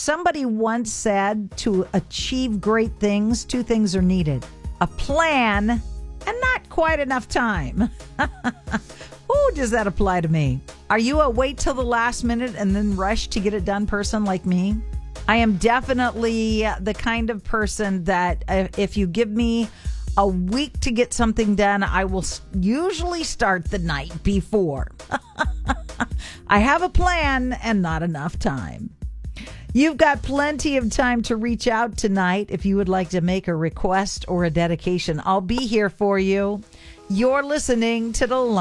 Somebody once said to achieve great things, two things are needed: a plan and not quite enough time. Ooh, does that apply to me? Are you a wait till the last minute and then rush to get it done person like me? I am definitely the kind of person that if you give me a week to get something done, I will usually start the night before. I have a plan and not enough time. You've got plenty of time to reach out tonight if you would like to make a request or a dedication. I'll be here for you. You're listening to the